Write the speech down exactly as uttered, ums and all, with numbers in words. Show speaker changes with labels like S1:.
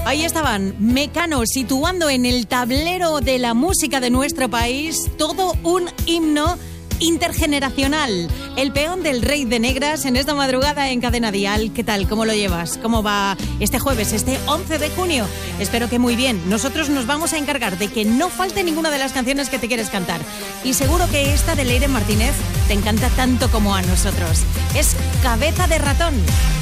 S1: Ahí estaban, Mecano, situando en el tablero de la música de nuestro país todo un himno intergeneracional. El peón del Rey de Negras en esta madrugada en Cadena Dial. ¿Qué tal? ¿Cómo lo llevas? ¿Cómo va este jueves, este once de junio? Espero que muy bien. Nosotros nos vamos a encargar de que no falte ninguna de las canciones que te quieres cantar. Y seguro que esta de Leire Martínez te encanta tanto como a nosotros. Es Cabeza de Ratón.